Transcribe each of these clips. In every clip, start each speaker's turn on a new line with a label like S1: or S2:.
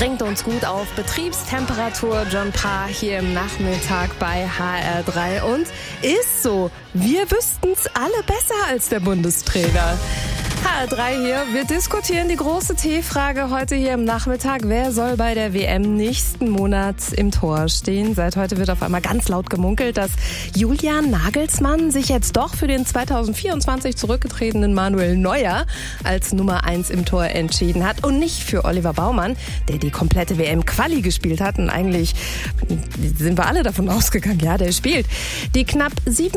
S1: Bringt uns gut auf Betriebstemperatur. John Parr hier im Nachmittag bei HR3. Und ist so, wir wüssten's alle besser als der Bundestrainer. HR3 hier. Wir diskutieren die große T-Frage heute hier im Nachmittag. Wer soll bei der WM nächsten Monat im Tor stehen? Seit heute wird auf einmal ganz laut gemunkelt, dass Julian Nagelsmann sich jetzt doch für den 2024 zurückgetretenen Manuel Neuer als Nummer 1 im Tor entschieden hat und nicht für Oliver Baumann, der die komplette WM-Quali gespielt hat. Und eigentlich sind wir alle davon ausgegangen, ja, der spielt. Die knapp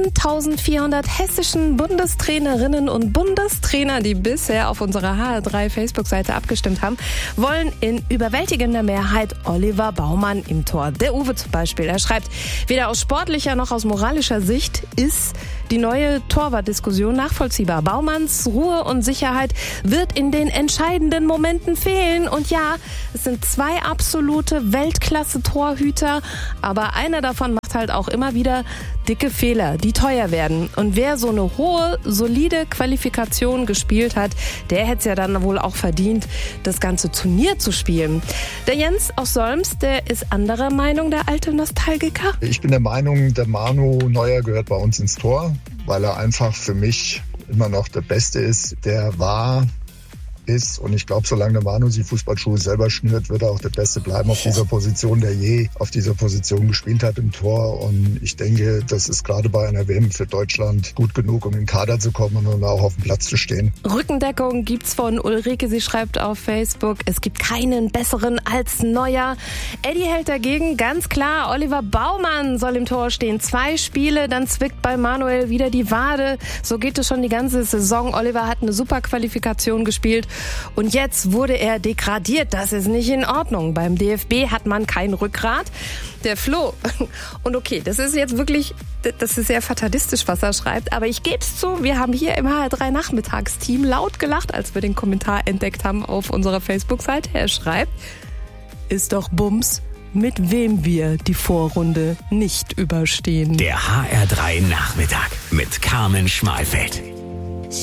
S1: 7.400 hessischen Bundestrainerinnen und Bundestrainer, die bisher auf unserer HR3 Facebook-Seite abgestimmt haben, wollen in überwältigender Mehrheit Oliver Baumann im Tor. Der Uwe zum Beispiel, er schreibt, weder aus sportlicher noch aus moralischer Sicht ist die neue Torwartdiskussion nachvollziehbar. Baumanns Ruhe und Sicherheit wird in den entscheidenden Momenten fehlen. Und ja, es sind 2 absolute Weltklasse-Torhüter, aber einer davon macht halt auch immer wieder dicke Fehler, die teuer werden. Und wer so eine hohe, solide Qualifikation gespielt hat, der hätte es ja dann wohl auch verdient, das ganze Turnier zu spielen. Der Jens aus Solms, der ist anderer Meinung, der alte Nostalgiker.
S2: Ich bin der Meinung, der Manu Neuer gehört bei uns ins Tor, weil er einfach für mich immer noch der Beste ist, der war, ist. Und ich glaube, solange der Manu die Fußballschuhe selber schnürt, wird er auch der Beste bleiben auf dieser Position, der je auf dieser Position gespielt hat im Tor. Und ich denke, das ist gerade bei einer WM für Deutschland gut genug, um in den Kader zu kommen und auch auf dem Platz zu stehen.
S1: Rückendeckung gibt's von Ulrike. Sie schreibt auf Facebook, es gibt keinen besseren als Neuer. Eddie hält dagegen, ganz klar, Oliver Baumann soll im Tor stehen. 2 Spiele, dann zwickt bei Manuel wieder die Wade. So geht es schon die ganze Saison. Oliver hat eine super Qualifikation gespielt. Und jetzt wurde er degradiert. Das ist nicht in Ordnung. Beim DFB hat man kein Rückgrat. Der Flo. Und okay, das ist jetzt wirklich, das ist sehr fatalistisch, was er schreibt. Aber ich gebe es zu, wir haben hier im HR3 Nachmittagsteam laut gelacht, als wir den Kommentar entdeckt haben auf unserer Facebook-Seite. Er schreibt, ist doch Bums, mit wem wir die Vorrunde nicht überstehen.
S3: Der HR3 Nachmittag mit Carmen Schmalfeld.